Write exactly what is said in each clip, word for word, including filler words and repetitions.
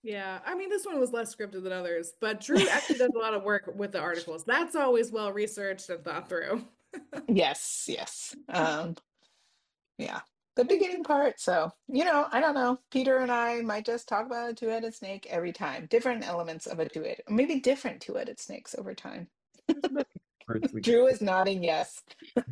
Yeah, I mean, this one was less scripted than others, but Drew actually does a lot of work with the articles. That's always well researched and thought through. Yes, yes. Um, yeah. The beginning part. So, you know, I don't know. Peter and I might just talk about a two-headed snake every time. Different elements of a two-headed, maybe different two-headed snakes over time. There's many parts we could. Drew is nodding yes.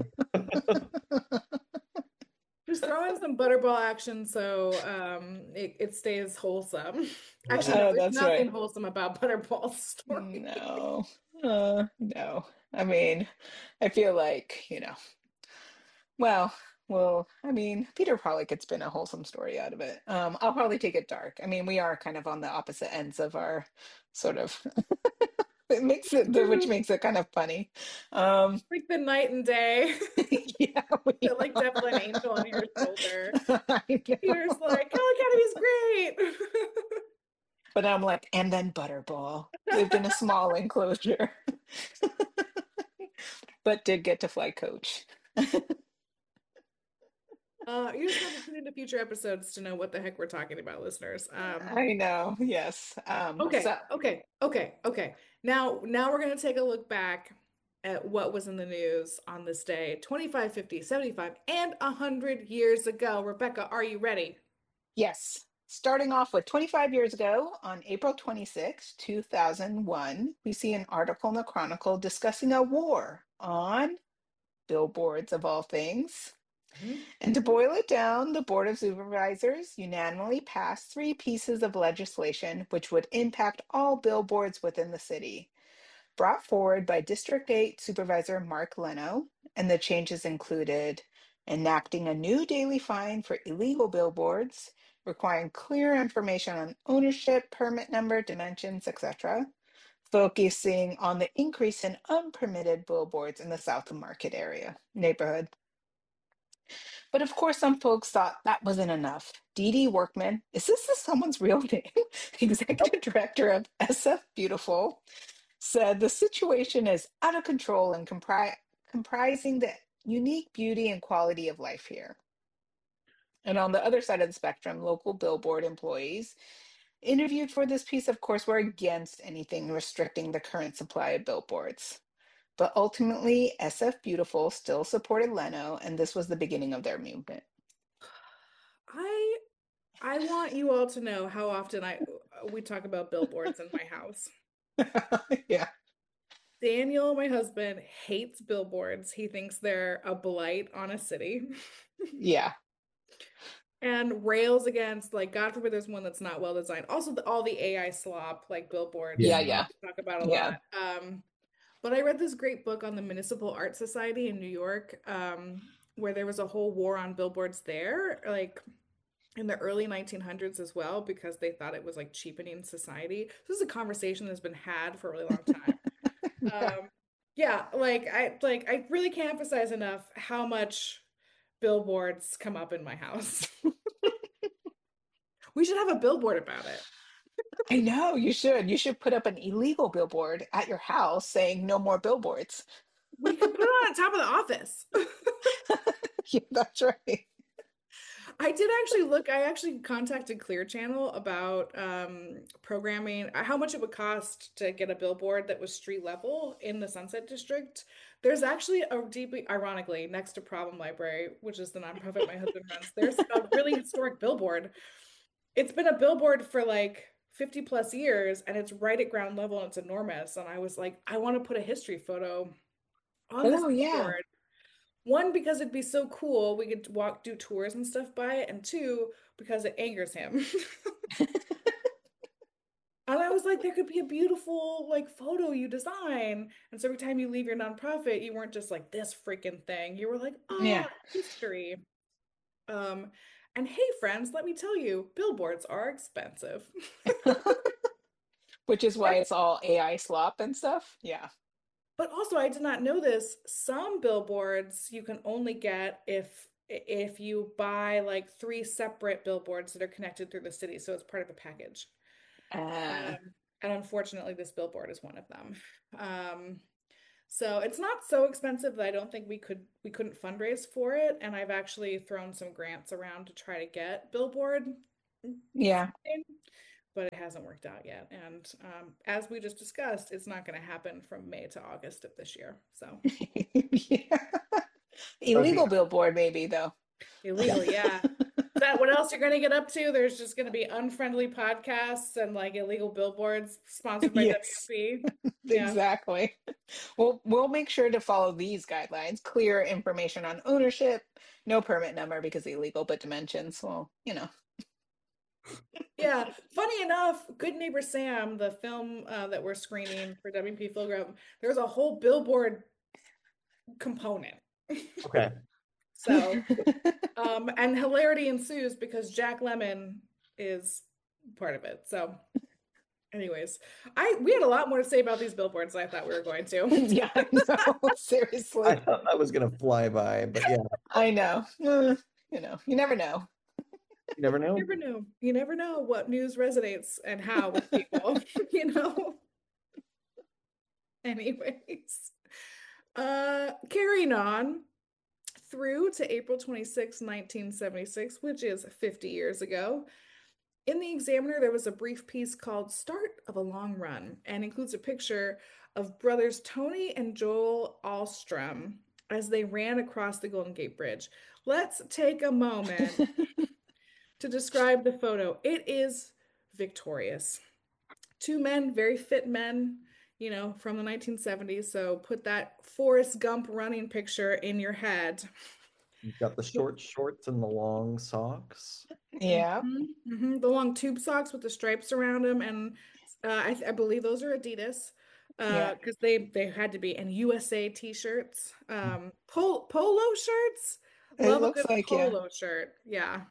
Just throw in some butterball action so um, it, it stays wholesome. Actually, no, Oh, there's that's nothing right. wholesome about Butterball's story. No. Uh, no. I mean, I feel like, you know, well, well, I mean, Peter probably could spin a wholesome story out of it. Um, I'll probably take it dark. I mean, we are kind of on the opposite ends of our sort of it makes It's it the which true. makes it kind of funny. Um, Like the night and day. yeah, we Feel like devil and angel on your shoulder. I Peter's know. like, oh, Academy's great. But I'm like, and then Butterball lived in a small enclosure, but did get to fly coach. Uh, you just have to tune into future episodes to know what the heck we're talking about, listeners. Um, I know, yes. Um, okay, so okay, okay, okay. Now, now we're gonna take a look back at what was in the news on this day, twenty-five, fifty, seventy-five, and one hundred years ago. Rebecca, are you ready? yes, starting off with twenty-five years ago, on April twenty-sixth, two thousand one, we see an article in the Chronicle discussing a war on billboards of all things. Mhm. And to boil it down, the Board of Supervisors unanimously passed three pieces of legislation which would impact all billboards within the city. Brought forward by District eight Supervisor Mark Leno, and the changes included enacting a new daily fine for illegal billboards, requiring clear information on ownership, permit number, dimensions, et cetera, focusing on the increase in unpermitted billboards in the South of Market area neighborhood. But of course, some folks thought that wasn't enough. Dee Dee Workman, is this someone's real name? Executive Director of S F Beautiful, said the situation is out of control and compri- comprising the unique beauty and quality of life here. And on the other side of the spectrum, local billboard employees interviewed for this piece, of course, were against anything restricting the current supply of billboards. But ultimately, S F Beautiful still supported Leno, and this was the beginning of their movement. I I want you all to know how often I we talk about billboards in my house. Yeah. Daniel, my husband, hates billboards. He thinks they're a blight on a city. Yeah. And rails against, like, God forbid there's one that's not well designed. Also, the, all the A I slop, like Yeah. billboards, Yeah. Yeah. we talk about a Yeah. lot. Um, but I read this great book on the Municipal Art Society in New York, um, where there was a whole war on billboards there, like in the early nineteen hundreds as well, because they thought it was like cheapening society. This is a conversation that's been had for a really long time. Yeah. Um, yeah, like I like I really can't emphasize enough how much billboards come up in my house. We should have a billboard about it. I know you should. You should put up an illegal billboard at your house saying no more billboards. We could put it on the top of the office. Yeah, that's right. I did actually look, I actually contacted Clear Channel about um, programming, uh, how much it would cost to get a billboard that was street level in the Sunset District. There's actually a deeply, ironically, next to Problem Library, which is the nonprofit my husband runs, there's a really historic billboard. It's been a billboard for like fifty plus years and it's right at ground level and it's enormous. And I was like, I want to put a history photo on this Oh, yeah. billboard. One, because it'd be so cool. We could walk, do tours and stuff by it. And two, because it angers him. And I was like, there could be a beautiful like photo you design. And so every time you leave your nonprofit, you weren't just like this freaking thing. You were like, Yeah. ah, history. Um, and hey, friends, let me tell you, billboards are expensive. Which is why it's all A I slop and stuff. Yeah. But also, I did not know this. Some billboards you can only get if if you buy like three separate billboards that are connected through the city, so it's part of a package. Uh, Um, and unfortunately, this billboard is one of them. Um, so it's not so expensive that I don't think we could we couldn't fundraise for it. And I've actually thrown some grants around to try to get billboard yeah. funding. but it hasn't worked out yet. And um, as we just discussed, it's not going to happen from May to August of this year. So Yeah. Okay. Illegal billboard, maybe though. illegal, yeah. Is that what else you're going to get up to? There's just going to be unfriendly podcasts and like illegal billboards sponsored by Yes, W P. Yeah. exactly. We'll we'll make sure to follow these guidelines. Clear information on ownership, no permit number because illegal, but dimensions. Well, you know. Yeah. Funny enough, Good Neighbor Sam, the film uh, that we're screening for W P Film, there's a whole billboard component. Okay. So, um, and hilarity ensues because Jack Lemmon is part of it. So, anyways, I we had a lot more to say about these billboards than I thought we were going to. Yeah, I know. I Seriously. thought that was gonna fly by, but yeah, I know. Uh, you know, you never know. you never You know. never know. You never know what news resonates and how with people, you know? Anyways, uh, carrying on through to April twenty-sixth, nineteen seventy-six, which is fifty years ago. In the Examiner, there was a brief piece called Start of a Long Run and includes a picture of brothers Tony and Joel Alstrom as they ran across the Golden Gate Bridge. Let's take a moment to describe the photo. It is victorious. Two men, very fit men, you know, from the nineteen seventies. So put that Forrest Gump running picture in your head. You've got the short shorts and the long socks. Yeah. Mhm, mhm. The long tube socks with the stripes around them, and uh, I, I believe those are Adidas, Yeah. uh, because they they had to be, and U S A t-shirts, um, pol polo shirts. It Love a looks good like, yeah. polo shirt, yeah.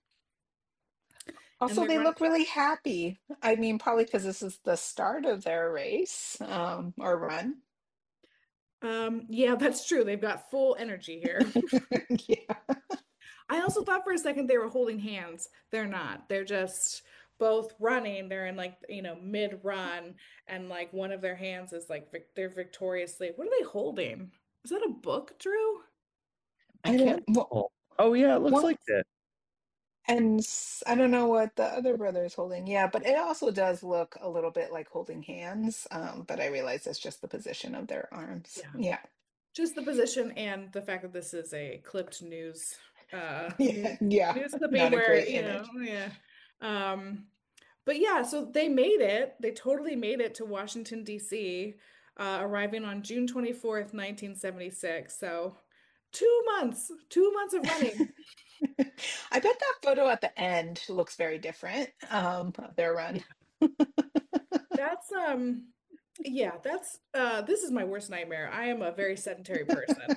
And Also, they're they running. look really happy. I mean, probably because this is the start of their race, um, or run. Um, yeah, that's true. They've got full energy here. Yeah. I also thought for a second they were holding hands. They're not. They're just both running. They're in like, you know, mid-run, and like one of their hands is like vic they're victoriously. What are they holding? Is that a book, Drew? I I don't, can't well, tell. Oh yeah, it looks one, like that. and s- I don't know what the other brother is holding. Yeah, but it also does look a little bit like holding hands. Um, but I realize it's just the position of their arms. Yeah. Yeah. Just the position and the fact that this is a clipped news uh Yeah. news Yeah. news clipping Not a where, great you know, image. yeah. Um but yeah, so they made it. They totally made it to Washington, D C, uh, arriving on June twenty-fourth, nineteen seventy-six. So two months, two months of running. I bet that photo at the end looks very different, um, of their Yeah. run. That's um yeah, that's uh this is my worst nightmare. I am a very sedentary person.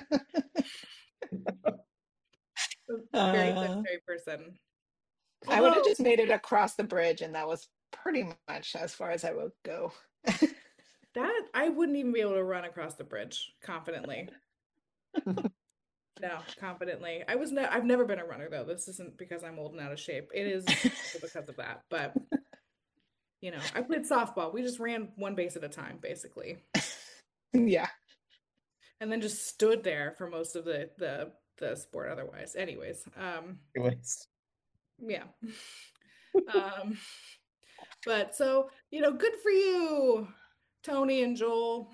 A very Uh, sedentary person. I would have Although just made it across the bridge, and that was pretty much as far as I would go. that I wouldn't even be able to run across the bridge confidently. No, confidently. I was no, I've never been a runner though. This isn't because I'm old and out of shape. It is because of that. But you know, I played softball. We just ran one base at a time, basically, Yeah. and then just stood there for most of the the the sport. Otherwise, anyways, um, Anyways, yeah. Um, but so you know, good for you, Tony and Joel.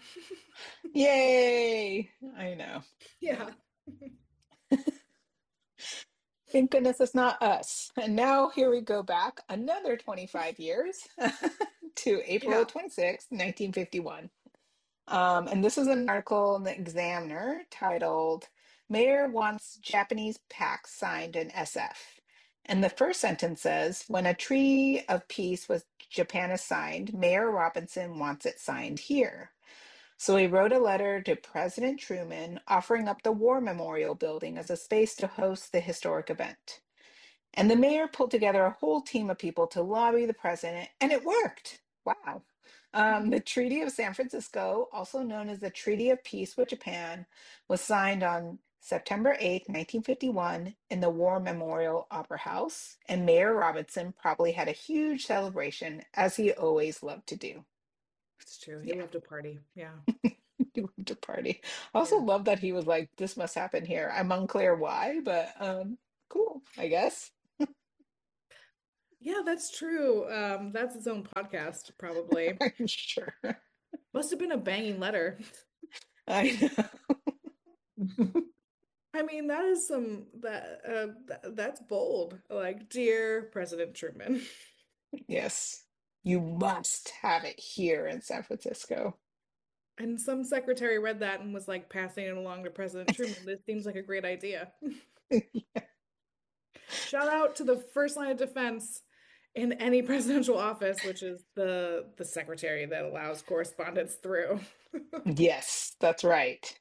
Yay. I know. Yeah, Thank goodness it's not us. And now here we go back another twenty-five years to April yeah, twenty-sixth, nineteen fifty-one. Um, and this is an article in the Examiner titled Mayor Wants Japanese Pact Signed in S F. And the first sentence says, when a treaty of peace with Japan is signed, Mayor Robinson wants it signed here. So he wrote a letter to President Truman offering up the War Memorial Building as a space to host the historic event. And the mayor pulled together a whole team of people to lobby the president, and it worked. Wow. Um, the Treaty of San Francisco, also known as the Treaty of Peace with Japan, was signed on September eighth, nineteen fifty-one, in the War Memorial Opera House, and Mayor Robinson probably had a huge celebration, as he always loved to do. it's true. He Yeah, loved to party. Yeah, he loved to party. I also yeah. love that he was like, this must happen here. I'm unclear why, but um, cool, I guess. Yeah, that's true. Um, that's its own podcast, probably. I'm sure. Must have been a banging letter. I know. I mean, that is some that uh th that's bold. Like, dear President Truman. Yes. You must have it here in San Francisco. And some secretary read that and was like passing it along to President Truman. This seems like a great idea. Shout out to the first line of defense in any presidential office, which is the the secretary that allows correspondence through. Yes, that's right.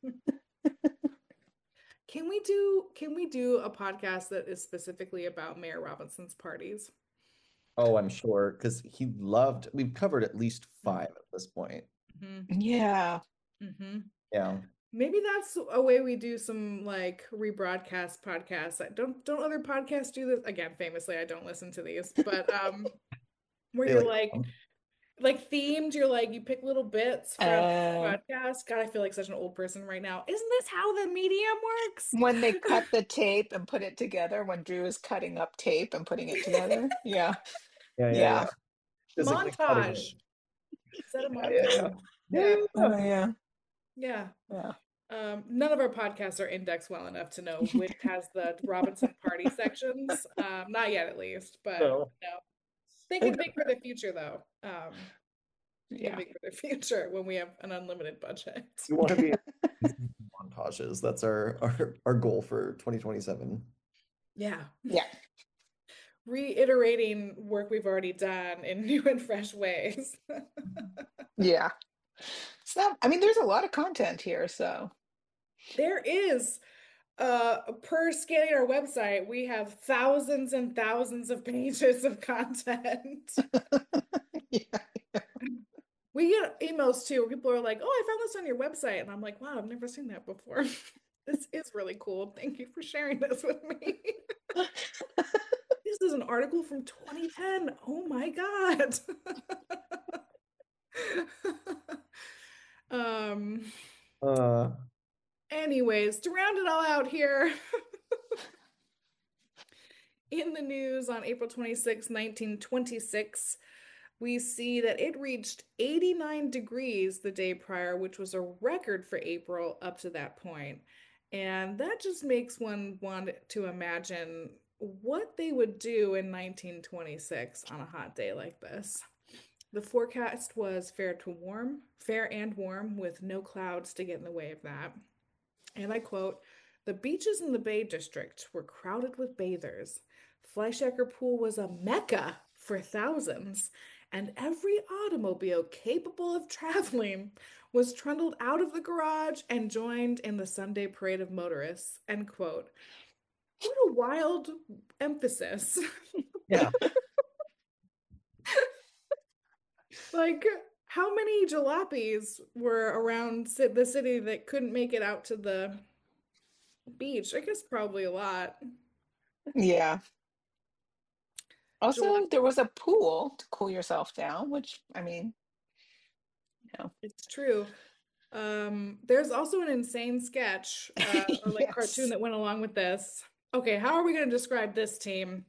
Can we do can we do a podcast that is specifically about Mayor Robinson's parties? Oh, I'm sure, because he loved, we've covered at least five at this point. Hmm. Yeah. Hmm. Yeah. Maybe that's a way we do some like rebroadcast podcasts. I don't don't other podcasts do this? Again, famously, I don't listen to these, but um where They you're like, like like themed, you're like you pick little bits from the Uh, podcast. God, I feel like such an old person right now. Isn't this how the medium works? when they cut the tape and put it together, when Drew is cutting up tape and putting it together. Yeah. yeah, yeah, Yeah. yeah. Physically cutting Montage. it. Is that a Yeah, yeah, montage? yeah. Yeah. Yeah, Oh, yeah. yeah. Yeah. Yeah. Um, none of our podcasts are indexed well enough to know which has the Robinson party sections. Um, not yet, at least, but So, no. Thinking and big for the future, though. Um, thinking Yeah. big for the future when we have an unlimited budget. we want to be in montages. That's our, our our goal for twenty twenty-seven. Yeah. Yeah. Reiterating work we've already done in new and fresh ways. Yeah. So, I mean, there's a lot of content here, so. There is, uh, per scanning our website, we have thousands and thousands of pages of content. Yeah. We get emails too where people are like, "Oh, I found this on your website." And I'm like, "Wow, I've never seen that before." This is really cool. Thank you for sharing this with me. This is an article from twenty ten. Oh my God. Um, Uh, anyways, to round it all out here, in the news on April twenty-sixth, nineteen twenty-six, we see that it reached eighty-nine degrees the day prior, which was a record for April up to that point. And that just makes one want to imagine what they would do in nineteen twenty-six on a hot day like this. The forecast was fair to warm, fair and warm, with no clouds to get in the way of that. And I quote, "The beaches in the Bay District were crowded with bathers. Fleischacker Pool was a mecca for thousands, and every automobile capable of traveling was trundled out of the garage and joined in the Sunday parade of motorists." End quote. What a wild emphasis. yeah. Like, how many jalopies were around ci- the city that couldn't make it out to the beach? I guess probably a lot. Yeah. Also, Jalop there was a pool to cool yourself down, which, I mean, you know. It's true. Um, there's also an insane sketch, uh, or like cartoon Yes. that went along with this. Okay, how are we going to describe this team?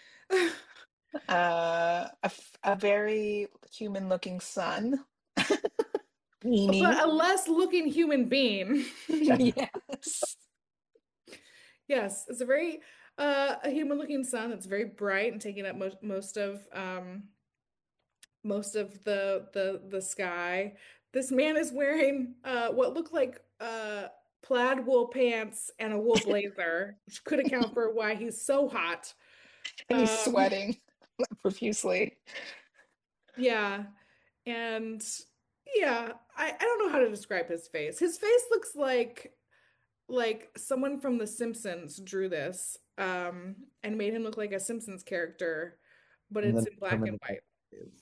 Uh, a, f- a very human-looking sun. Weenie. But a less looking human being. Yes. Yes, it's a very uh a human looking sun that's very bright and taking up most most of um most of the the the sky. This man is wearing uh what look like uh plaid wool pants and a wool blazer, which could account for why he's so hot. And he's Um sweating profusely. yeah. And yeah, I, I don't know how to describe his face. His face looks like like someone from The Simpsons drew this um and made him look like a Simpsons character, but And it's then in put 'em black in and the white. microwave.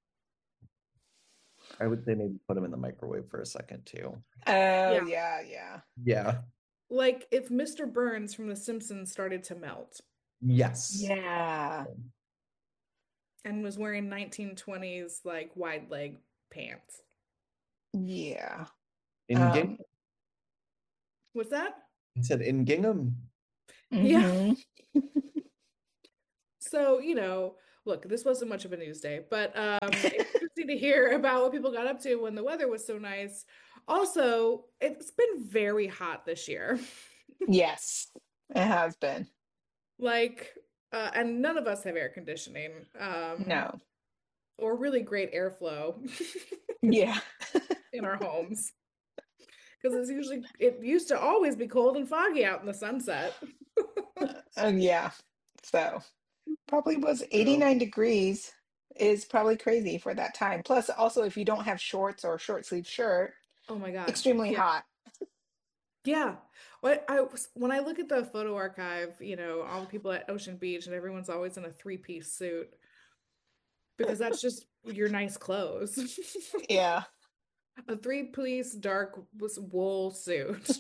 I would say maybe put them in the microwave for a second too. Oh, Yeah. yeah, yeah. Yeah. Like if Mister Burns from The Simpsons started to melt Yes. Yeah. and was wearing nineteen twenties like wide leg pants. Yeah. In Um, Gingham. What's that? He said in Gingham. Yeah. mhm. So, you know, look, this wasn't much of a news day, but um, it's interesting to hear about what people got up to when the weather was so nice. Also, it's been very hot this year. Yes, it has been. Like, uh, and none of us have air conditioning, um, No. or really great airflow Yeah. in our homes. Because it's usually, it used to always be cold and foggy out in the sunset. Uh, yeah. So probably was So, eighty-nine degrees is probably crazy for that time. Plus, also, if you don't have shorts or short sleeve shirt, Oh my God. extremely Yeah. hot. Yeah. What I was when I look at the photo archive, you know, all the people at Ocean Beach and everyone's always in a three-piece suit because that's just your nice clothes. Yeah. A three-piece dark was wool suit.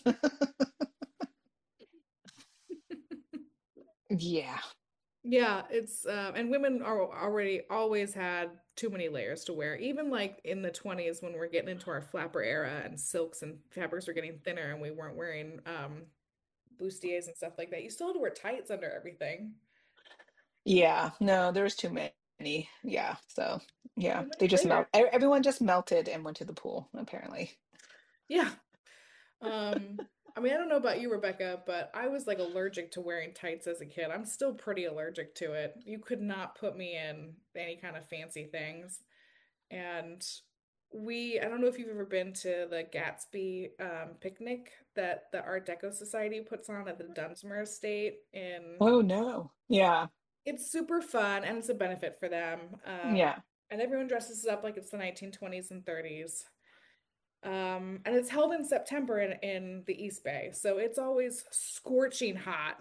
Yeah. Yeah, it's uh, and women are already always had too many layers to wear. Even like in the twenties when we're getting into our flapper era and silks and fabrics were getting thinner and we weren't wearing um bustiers and stuff like that. You still had to wear tights under everything. Yeah. No, there's too many. Yeah. So, yeah, Too many they just layers. melt. e- Everyone just melted and went to the pool, apparently. Yeah. Um, I mean, I don't know about you, Rebecca, but I was like allergic to wearing tights as a kid. I'm still pretty allergic to it. You could not put me in any kind of fancy things. And we, I don't know if you've ever been to the Gatsby um, picnic that the Art Deco Society puts on at the Dunsmore Estate in, Oh, no. Yeah. it's super fun and it's a benefit for them. Um, Yeah. and everyone dresses up like it's the nineteen twenties and thirties. Um, and it's held in September in, in the East Bay. So it's always scorching hot.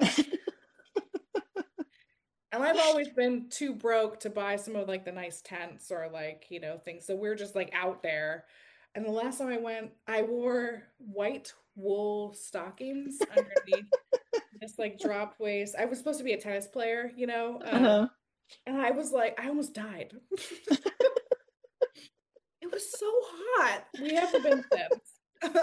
And I've always been too broke to buy some of like the nice tents or like, you know, things. So we're just like out there. And the last time I went, I wore white wool stockings underneath this like drop waist. I was supposed to be a tennis player, you know, um, Uh-huh. and I was like, I almost died. It was so hot. We haven't been since.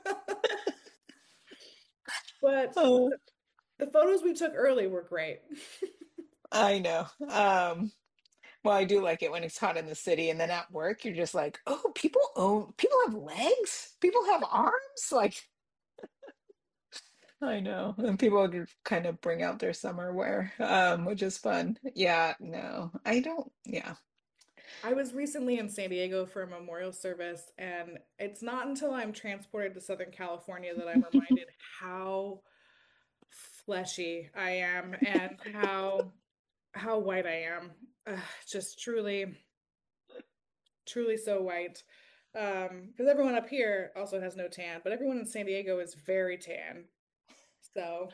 But Oh, the photos we took early were great. I know. Um, well, I do like it when it's hot in the city, and then at work, you're just like, oh, people own, people have legs, people have arms. Like, I know. And people would kind of bring out their summer wear, um, which is fun. Yeah, no, I don't. Yeah. I was recently in San Diego for a memorial service, and it's not until I'm transported to Southern California that I'm reminded how fleshy I am and how how white I am. Ugh, just truly, truly so white. Um, because everyone up here also has no tan, but everyone in San Diego is very tan. So,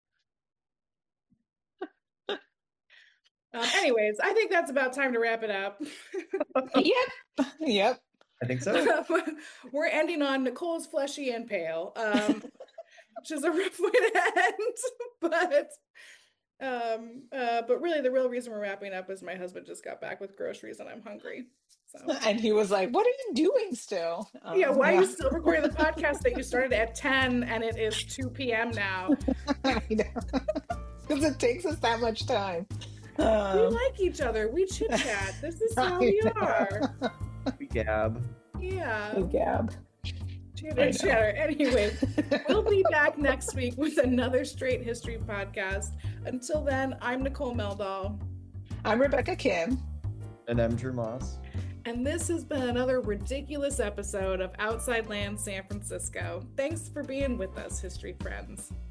um, anyways, I think that's about time to wrap it up. Yep. Yep. I think so. We're ending on Nicole's fleshy and pale, um, which is a rough way to end, but um, uh, but really the real reason we're wrapping up is my husband just got back with groceries and I'm hungry. So And he was like, "What are you doing still?" yeah, Um, why are yeah. you still recording the podcast that you started at ten and it is two p m now? I know. Because it takes us that much time. We Um, like each other. We chit chat. This is how I we know. are. We gab. Yeah. Hey, Gab. Chatter, I know. chatter. Anyway, we'll be back next week with another Straight History podcast. Until then, I'm Nicole Meldahl. I'm Rebecca Kim. And I'm Drew Moss. And this has been another ridiculous episode of Outside Land San Francisco. Thanks for being with us, history friends.